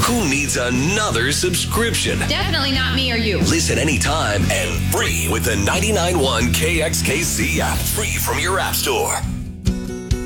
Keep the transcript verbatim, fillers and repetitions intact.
Who needs another subscription? Definitely not me or you. Listen anytime and free with the ninety-nine point one K X K C app. Free from your app store.